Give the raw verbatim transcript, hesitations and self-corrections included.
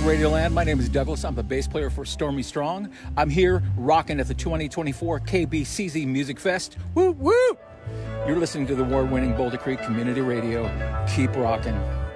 Radioland. My name is Douglas. I'm the bass player for Stormy Strong. I'm here rocking at the twenty twenty-four K B C Z Music Fest. Woo, woo! You're listening to the award-winning Boulder Creek Community Radio. Keep rocking.